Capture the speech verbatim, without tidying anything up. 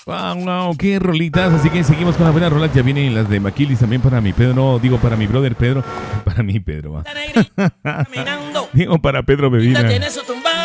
Wow, wow, qué rolitas. Así que seguimos con las buenas rolas. Ya vienen las de Maquilis también para mi Pedro. No, digo para mi brother Pedro. Para mi Pedro, va. Digo para Pedro Medina.